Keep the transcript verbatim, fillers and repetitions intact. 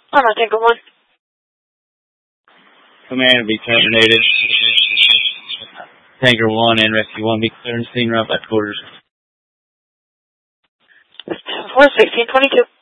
I'm on Tango one. Command be terminated. Tanker one and Rescue one be cleared and scene route by quarters. four sixteen twenty-two.